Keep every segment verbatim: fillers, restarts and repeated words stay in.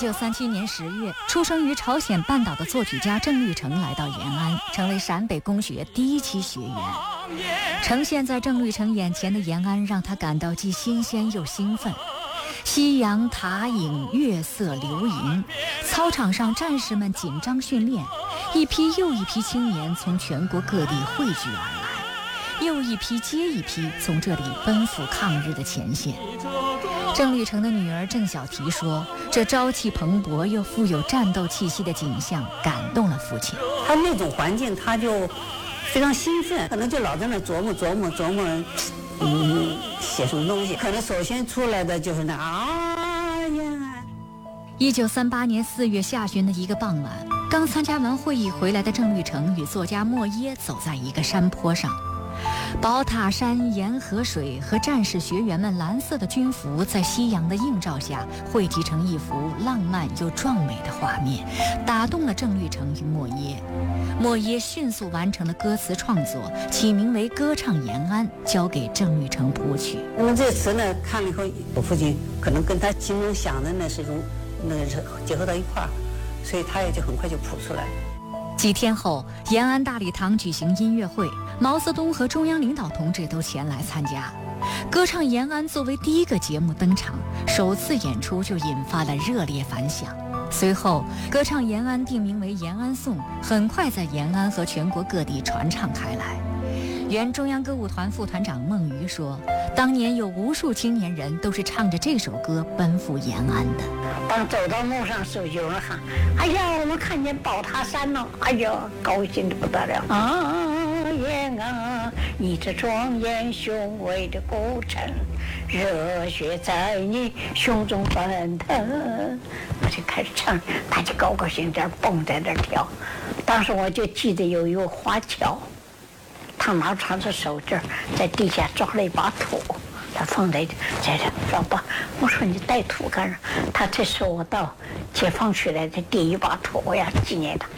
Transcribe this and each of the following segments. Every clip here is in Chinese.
九三七年十月，出生于朝鲜半岛的作曲家郑律成来到延安，成为陕北公学第一期学员。呈现在郑律成眼前的延安，让他感到既新鲜又兴奋。夕阳塔影，月色流萤，操场上战士们紧张训练，一批又一批青年从全国各地汇聚而来，又一批接一批从这里奔赴抗日的前线。郑律成的女儿郑小提说，这朝气蓬勃又富有战斗气息的景象感动了父亲。 他那种环境他就非常兴奋，可能就老在那琢磨琢磨琢磨，嗯，写什么东西，可能首先出来的就是那啊呀。 一九三八年四月下旬的一个傍晚，刚参加完会议回来的郑律成与作家莫耶走在一个山坡上，宝塔山、沿河水和战士学员们蓝色的军服在夕阳的映照下汇集成一幅浪漫又壮美的画面，打动了郑律成与莫耶。莫耶迅速完成了歌词创作，起名为《歌唱延安》，交给郑律成谱曲。 那么这词呢，看了以后，我父亲可能跟他心中想的那是融，那个是结合到一块儿，所以他也就很快就谱出来了。 几天后，延安大礼堂举行音乐会，毛泽东和中央领导同志都前来参加。歌唱延安作为第一个节目登场，首次演出就引发了热烈反响。随后，歌唱延安定名为延安颂，很快在延安和全国各地传唱开来。原中央歌舞团副团长孟瑜说，当年有无数青年人都是唱着这首歌奔赴延安的。 当走到路上时候，有人喊：“哎呀，我们看见宝塔山了！”哎呀，高兴得不得了啊！延安，你这庄严雄伟的古城，热血在你胸中奔腾。我就开始唱，大家高高兴兴蹦在那跳。当时我就记得有一个华侨，他拿长着手绢在地下抓了一把土，他放在在这抓把。我说你带土干啥？他这是我到解放区来的第一把土，我要纪念他。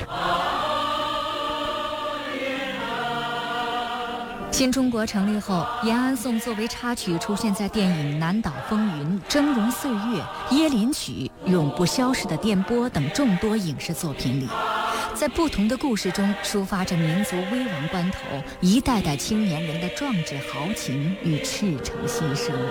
新中国成立后，延安颂作为插曲出现在电影《南岛风云》《峥嵘岁月》《椰林曲》《永不消逝的电波》等众多影视作品里，在不同的故事中抒发着民族危亡关头一代代青年人的壮志豪情与赤诚心声。